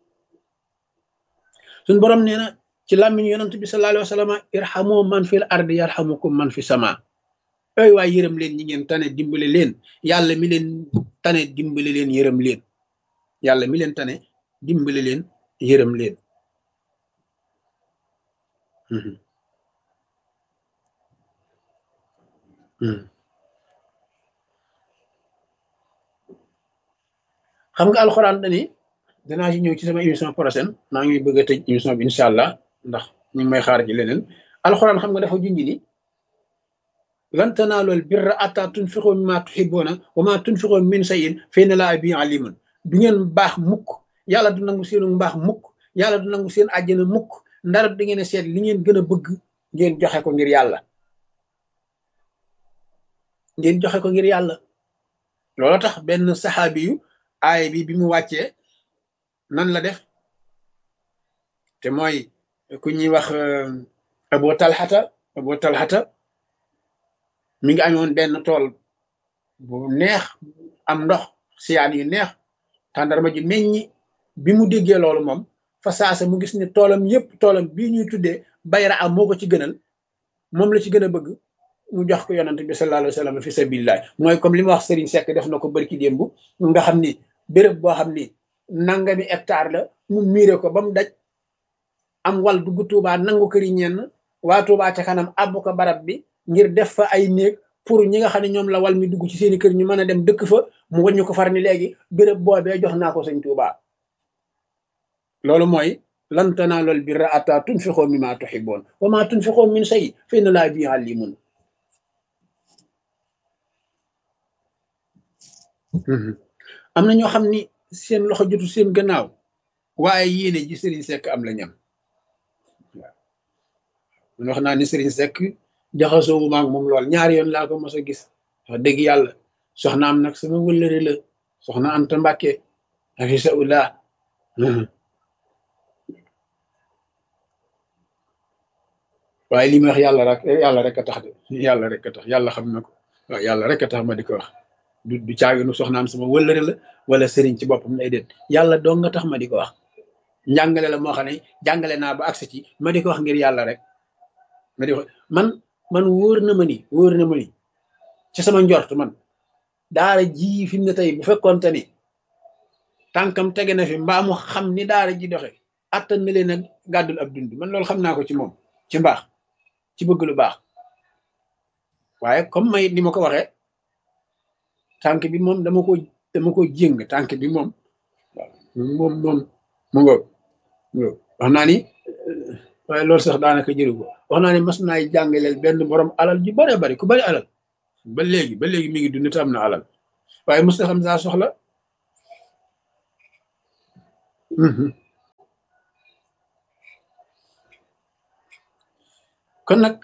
suñ borom nee na ci làmmiñu yonent bi sallallahu alayhi wa sallam irhamu man fil ardi yarhamukum man fi sama ay waay yërëm leen ñi ngeen tane dimbale leen yàlla mi leen tane dimbale leen yërëm leen yàlla mi leen tane dimbale leen yërëm leen xam nga alxuraan dani danaa ci ñëw ci sama émission prochaine maa ngi bëgg a tëj émission bi incha allah ndax ñu ngi may xaar ci leneen alxuraan xam nga dafa junj ni lan tanaalul birra hattaa tunfiqu mimmaa tuhibbuuna wa maa tunfiqu min shay'in fa inna llaaha bihi aliimun du ngeen baax mukk yàlla du nangu seenu mbaax mukk yàlla du nangu seen àjjana mukk ndara da ngeen a seet li ngeen gën a bëgg ngeen joxe ko ngir yàlla ngeen joxe ko ngir yàlla loolu tax benn saxaabi yu aay bi mu wàccee nan la def te mooy ku ñuy wax Abu Talhata mi ngi amoon benn tool bu neex am ndox siyaan yu neex tàndarma ji meññi bi mu déggee loolu moom fa saasa mu gis ne toolam yépp toolam bii ñuy tuddee bayra am moo ko ci gënal moom la ci gën a bëgg mu jox ko yonent bi sallallahu alayhi wa sallam fi sabilillah mooy comme li ma wax Serigne Seck def na ko barki démb nga xam ni béréb boo xam ni nangami hectare la mu miire ko ba mu daj am wal dugg Tuubaa nangu këri ñenn waa Tuubaa ca kanam àbb ko barab bi ngir def fa ay néeg pour ñi nga xam ne ñoom la wal mi dugg ci seeni kër ñu mën a dem dëkk fa mu wàññi ko far ni léegi béréb boobee jox naa ko sëñ Tuubaa loolu mooy lan tanaalul birra hattaa tunfiqu mimmaa tuhibbuun wa maa tunfiqu min shay'in fa inna llaaha bihi aliimun am na ñoo xam ni seen loxo jotu seen gannaaw waaye yéene ji Serigne Seck am la ñam waaw man wax naa ni Serigne Seck jaxasoo wu maag moom lool ñaari yoon laa ko mos a gis wax dëgg yàlla soxnaam nag sama wëllëre la soxna Anta Mbàkke hafisahullah waaye li ma wax yàlla rek a tax de yàlla rek a tax yàlla xam na ko waaw yàlla rek a tax ma di ko wax du caaginu soxnaam sama wëllëre la wala sëriñ ci boppam lay déet yàlla dong nga tax ma di ko wax njàngale la moo xam ne jàngale naa ba agsi ci ma di ko wax ngir yàlla rek ma di ko man wóor na ma ni ci sama njort man daara ji fi mu ne tey bu fekkoonte ni tànkam tege na fi mbaa mu xam ni daara ji doxe attan na leen a gàddul ab dund man loolu xam naa ko ci moom ci mbaax ci bëgg lu baax waaye comme may ni ma ko waxee tànk bi moom dama ko jéng tànk bi moom waaw moom mu ngoog wax naa ni waaye loolu sax daanaka jëru ko wax naa ni mas naay jàngaleel benn borom alal ju bare bari ku bari alal ba léegi mi ngi dund te am na alal waaye mos na xam saa soxla kon nag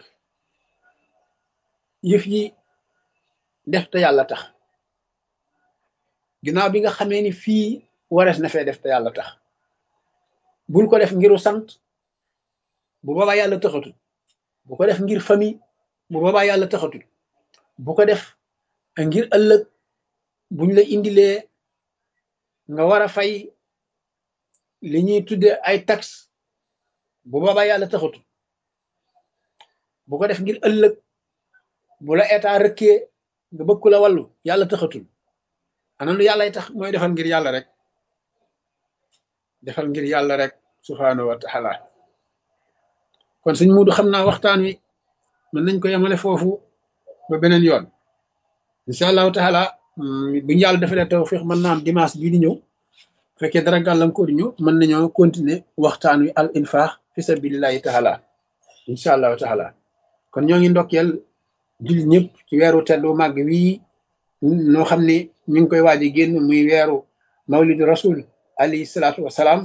yëf yi def te yàlla tax ginnaaw bi nga xamee ni fii warees na fee def te yàlla tax bul ko def ngiru sant bu boobaa yàlla taxatul bu ko def ngir famille bu boobaa yàlla taxatul bu ko def ngir ëllëg buñ la indilee nga war a fay li ñuy tudde ay taxe bu boobaa yàlla taxatul bu ko def ngir ëllëg bu la état rëkkee nga bëgg la wàllu yàlla taxatul ana lu yàllay tax mooy defal ngir yàlla rek defal ngir yàlla rek subhaanahu wa taala kon suñ muudu xam naa waxtaan wi mën nañ ko yemale foofu ba beneen yoon incha allahu taala bu ñu yàlla defalee tawfiq mën naa am dimanche bii di ñëw fekkee dara gàllankoor ñu mën nañoo continuer waxtaan wi al infaq fi sabilillahi taala incha allahu taala kon ñoo ngi ndokkeel jullit ñëpp ci weeru teddu màgg wii noo xam ne ñu ngi koy waaj a génn muy weeru mawlidu rasul alayhi salaatu wasalaam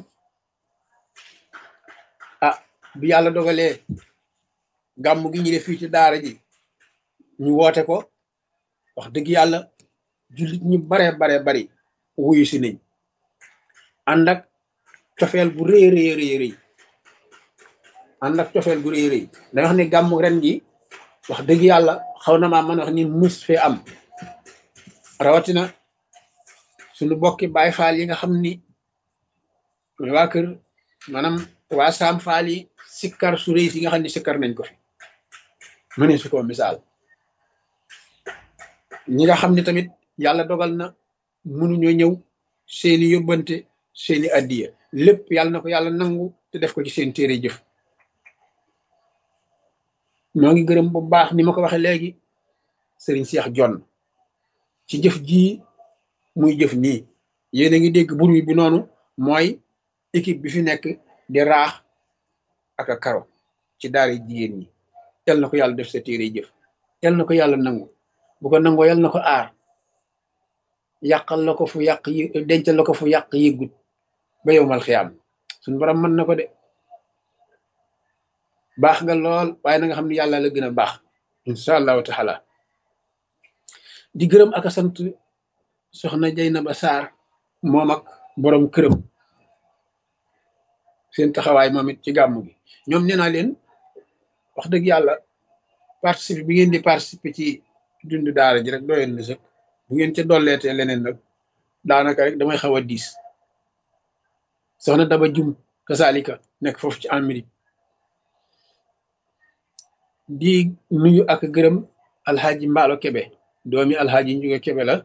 ah bi yàlla dogalee gàmm gi ñu def fii ci daara ji ñu woote ko wax dëgg yàlla jullit ñu bare bari wuyu si nañ ànd ak cofeel bu rëy rëy ànd ak cofeel bu rëy rëy da wax ne gàmm ren gi wax dëgg yàlla xaw na maa mën wax ni mus fee am rawatina suñu bokki baay faal yi nga xam ni waa kër maanaam waa saam faal yi sikkar su rëy si nga xam ne sikkar nañ ko fi mëne su ko misaal ñi nga xam ne tamit yàlla dogal na mënuñoo ñëw seeni yóbbante seeni addiya lépp yàlla na ko yàlla nangu te def ko ci seen téere jëf ñoo ngi gërëm bu baax ni ma ko waxee léegi sëriñ Cheikh Jonn ci jëf jii muy jëf nii yéen a ngi dégg bruit bi noonu mooy équipe bi fi nekk di raax ak a karo ci daara jigéen ñi yal na ko yàlla def sa téere jëf yal na ko yàlla nangu bu ko nangoo yal na ko aar yàqal la ko fu yàq yi dencal la ko fu yàq yëggut ba yowmal xiyaam suñu borom mën na ko de baax nga lool waaye na nga xam ne yàlla la gën a baax incha allahu taala di gërëm ak a sant soxna Jeynaba Sarr moom ak borom këram seen taxawaay moom it ci gàmmu gi ñoom nee naa leen wax dëgg yàlla participer bi ngeen di participer ci dundu daara ji rek doyoon na sëkk bu ngeen ca dolleetee leneen nag daanaka rek damay xaw a diis soxna Daba Jum kasaalika nekk foofu ci Amérique di nuyu ak gërëm alxaaji Mbaalo Kebe doomi alxaaji Njuga Kebe la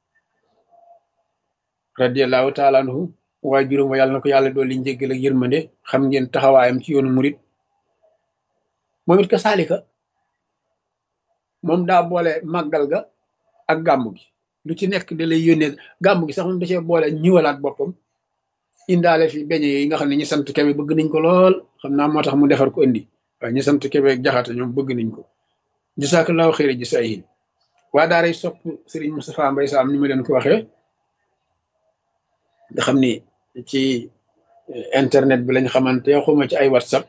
radiallahu taala anhu waaye juróom wa yàlla na ko yàlla dolli njéggal ak yërmande xam ngeen taxawaayam ci yoonu murit moom it kasaalika moom daa boole màggal ga ak gàmmu gi lu ci nekk da lay yónnee gàmmu gi sax moom da cee boole ñiwalaat boppam indaale fi beñe yi nga xam ne ñi sant Kebe bëgg nañ ko lool xam naa moo tax mu defar ko indi waaye ñi sant Kebe ak Jaxate ñoom bëgg nañ ko jasaakallaahu xayra jasaa'ihi waa daaray sopp Serigne Moustapha Mbaye Sam ni ma leen ko waxee nga xam ni ci internet bi lañ xamante xuma ci ay WhatsApp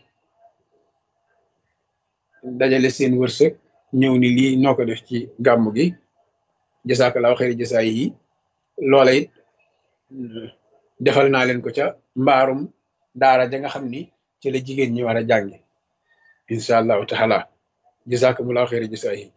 dajale seen wërsëg ñëw ni lii noo ko def ci gàmmu gi jasaakallaahu xayra jasaa'ihi loola it defal naa leen ko ca mbaarum daara ja nga xam ni ci la jigéen ñi war a jànge incha allahu taala jasaakumullaahu xayra jasaa'ihi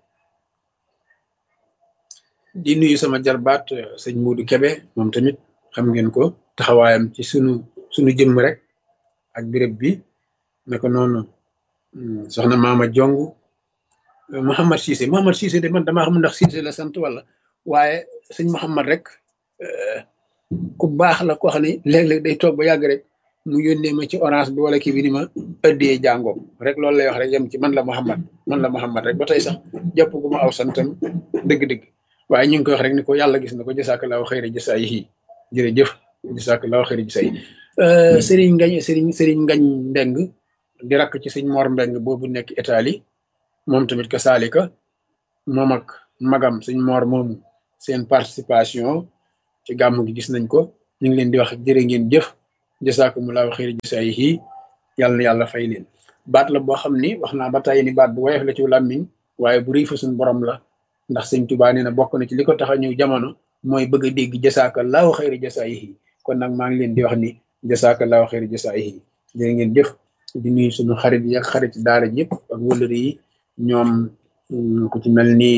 di nuyu sama jarbaat sëñ Muudu Kebe moom tamit xam ngeen ko taxawaayam ci sunu jëmm rek ak béréb bi naka noonu soxna Maama Jong Mouhamad Cissé de man damaa xam ndax Cissé la sant wala waaye sëñ Mouhamad rek ku baax la koo xam ne léeg-léeg day toog ba yàgg rek mu yónnee ma ci orange bi wala kii bi ni ma ëddee jàngoom rek loolu lay wax rek yem ci man la Mouhamad rek ba tey sax jàpp gu ma aw santam dëgg-dëgg waaye ñu ngi koy wax rek ni ko yàlla gis na ko jasaakallaahu xayra jasaa'ihi jërëjëf jasaakallaahu xayra jasaa'ihi Serigne Ngañ Mbeng di rakk ci sëñ Mor Mbeng boobu nekk Italie moom tamit ka saalika moom ak magam sëñ Mor moomu seen participation ci gàmmu gi gis nañ ko ñu ngi leen di wax jërë ngeen jëf jasaakumullaahu xayra jasaa'ihi yàlla na yàlla fay leen baat la boo xam ni wax naa ba tey ni baat bu woyof la ci làmmiñ waaye bu rëy fa suñ borom la ndax sëñ Tuubaa nee na bokk na ci li ko tax a ñëw jamono mooy bëgg a dégg jasaakallaahu xayri jasaayihi kon nag maa ngi leen di wax ni jasaakallaahu xayri jasaayihi jërë ngeen jëf di nuyu suñu xarit yi ak xarit daara ji yëpp ak wëllëri yi ñoom ku ci mel ni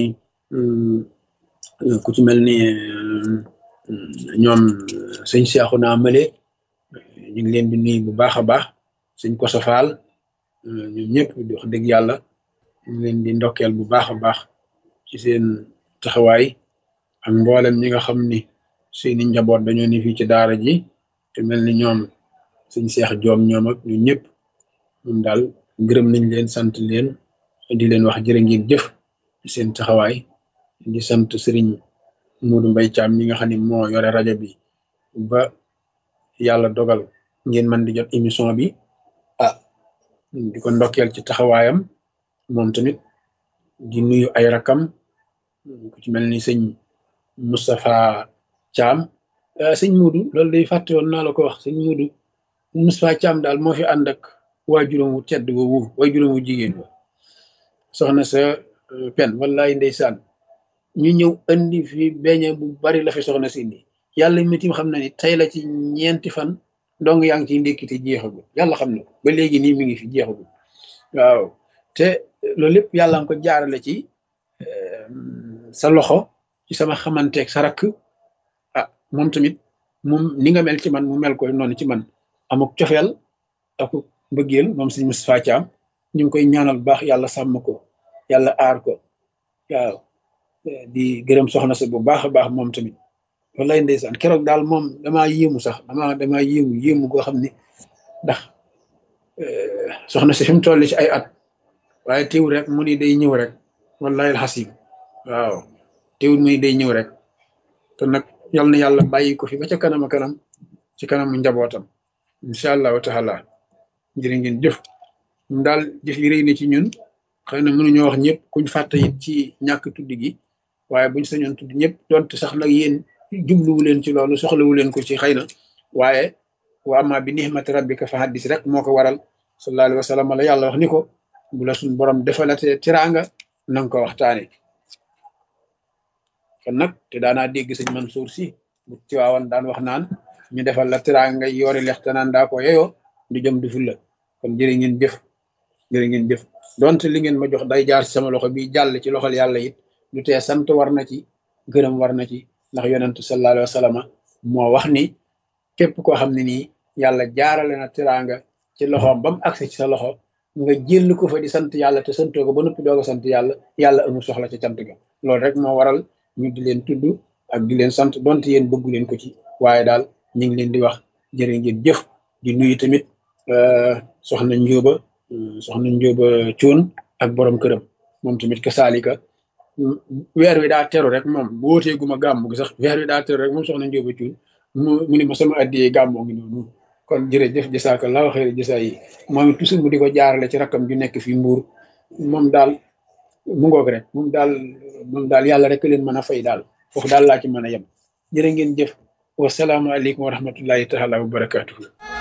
ku ci mel ni ñoom sëñ Seexuna Male ñu ngi leen di nuyu bu baax a baax sëñ Koso Faal ñoom ñëpp di wax dëgg yàlla ñu leen di ndokkeel bu baax a baax ci seen taxawaay ak mboolem ñi nga xam ni seeni njaboot dañoo ni fii ci daara ji te mel ni ñoom sëñ Seex Joom ñoom ak ñun ñëpp ñun daal gërëm nañ leen sant leen di leen wax jërë ngeen jëf ci seen taxawaay di sant sëriñ Moodu Mbay Caam mi nga xam ne moo yore rajo bi ba yàlla dogal ngeen mën di jot émission bi ah di ko ndokkeel ci taxawaayam moom tamit di nuyu ay rakam ku ci mel ni sëñ Moustapha Caam sëñ Moodu loolu day fàtte woon naa la ko wax sëñ Moodu Moustapha Caam daal moo fi ànd ak waajuram wu tedd woowu waajuram wu jigéen wa soxna sa pen wallaay ndeysaan ñu ñëw andi fi beñe bu bari la fi soxna si indi yàlla mitim xam na ni tey la ci ñeenti fan donc yaa ngi ciy ndékkite jeexagul yàlla xam na ko ba léegi nii mi ngi fi jeexagul waaw te loolu lépp yàlla nga ko jaarale ci sa loxo ci sama xamanteeg sa rakk ah moom tamit moom ni nga mel ci man mu mel ko noonu ci man amuk cofeel ak mbëggeel moom sëñ Moustapha Thiam ñu ngi koy ñaanal baax yàlla sàmm ko yàlla aar ko waaw di gërëm soxna sa bu baax a baax moom tamit wallaay ndeysaan keroog daal moom damaa yéemu sax damaa yéemu goo xam ni ndax soxna si fi mu toll ci ay at waaye teewul rek mu ni day ñëw rek wallahi alxasim waaw teewul mu ni day ñëw rek te nag yal na yàlla bàyyi ko fi ba ca kanam a kanam ci kanamu njabootam incha allahu taala jërë ngeen jëf ñun daal jëf yi rëy na ci ñun xëy na mënuñoo wax ñëpp kuñ fàtte it ci ñàkk tudd gi waaye buñ sañoon tudd ñëpp donte sax nag yéen jubluwu leen ci loolu soxlawu leen ko ci xëy na waaye wa amma bi nihmati rabbika fa haddis rek moo ko waral sallallahu alayhi wa sallam la yàlla wax ni ko bu la suñ borom defalatee tiraanga nanga ko waxtaane kon nag te daanaa dégg sëñ Mansour si bu Tiwaawan daan wax naan ñu defal la tiraanga yoori lex te naan daa ko yeyoo du jëm du ful la kon jërë ngeen jëf donte li ngeen ma jox day jaar ci sama loxo bi jàll ci loxol yàlla it lu tee sant war na ci gërëm war na ci ndax yonent sallallahu alayhi wa sallam moo wax ni képp koo xam ne nii yàlla jaarale na tiraanga ci loxoom ba mu agsi ci sa loxo nga jël ko fa di sant yàlla te santoo ko ba noppi doog a sant yàlla amul soxla ca cant ga loolu rek moo waral ñu di leen tudd ak di leen sant donte yéen bëggu leen ko ci waaye daal ñu ngi leen di wax jërë ngeen jëf di nuyu tamit soxna Njóoba Cuun ak borom këram moom tamit ka saalika weer wi daa teru rek moom bu wóoteeguma gàmmu gi sax weer wi daa teru rek moom soxna Njóoba Cuun mu ni ma sama addiyee gàmmoo ngi noonu kon jërëjëf jasaakallaahu xayri jasaa yi moom it toujours mu di ko jaarale ci rakkam ju nekk fi Mbuur moom daal mu ngoog rek moom daal yàlla rek leen mën a fay daal foofu daal laa ci mën a yem jërë ngeen jëf wasalaamaaleykum wa rahmatullahi taala wa barakaatuhu